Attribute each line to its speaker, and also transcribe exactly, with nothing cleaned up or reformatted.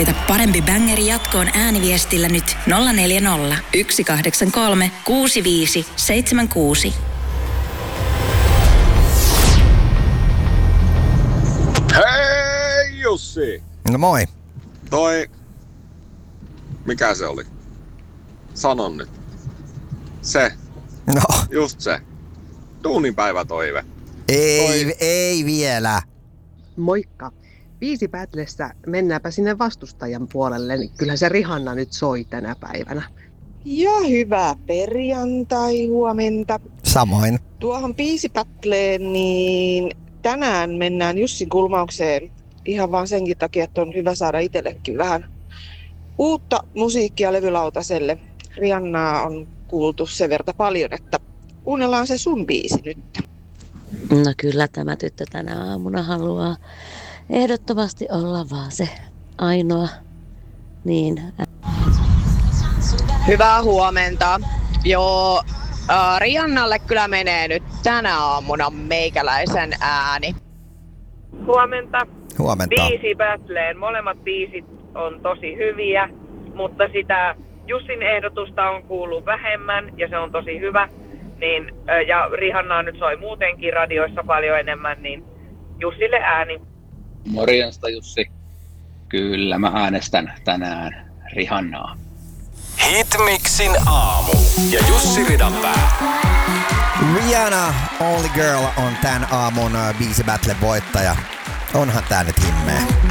Speaker 1: Laita parempi bängeri jatkoon ääniviestillä nyt nolla neljä nolla, yksi kahdeksan kolme, kuusi viisi seitsemän kuusi.
Speaker 2: Hei Jussi!
Speaker 3: No moi.
Speaker 2: Toi... Mikä se oli? Sano nyt. Se.
Speaker 3: No.
Speaker 2: Just se. Duunipäivätoive.
Speaker 3: Ei,
Speaker 2: Toi...
Speaker 3: ei vielä.
Speaker 4: Moikka. Biisi Battlessa mennäänpä sinne vastustajan puolelle, niin kyllä se Rihanna nyt soi tänä päivänä.
Speaker 5: Ja hyvää perjantai, huomenta.
Speaker 3: Samoin.
Speaker 5: Tuohon Biisi Battleen, niin tänään mennään Jussin kulmaukseen ihan vaan senkin takia, että on hyvä saada itsellekin vähän uutta musiikkia levylautaselle. Rihannaa on kuultu sen verta paljon, että kuunnellaan se sun biisi nyt.
Speaker 6: No kyllä tämä tyttö tänä aamuna haluaa ehdottomasti olla vaan se ainoa. Niin.
Speaker 7: Hyvää huomenta. Joo, äh, Rihannalle kyllä menee nyt tänä aamuna meikäläisen ääni.
Speaker 8: Huomenta.
Speaker 3: Huomenta.
Speaker 8: Biisi Battleen. Molemmat biisit on tosi hyviä, mutta sitä Jussin ehdotusta on kuullut vähemmän ja se on tosi hyvä. Niin, ja Rihanna nyt soi muutenkin radioissa paljon enemmän, niin Jussille ääni.
Speaker 9: Morjesta Jussi. Kyllä mä äänestän tänään Rihannaa.
Speaker 10: Hitmixin aamu ja Jussi Ridanpää.
Speaker 3: Rihanna, Only Girl on tän aamun biisi Battle voittaja. Onhan tää nyt himmeä.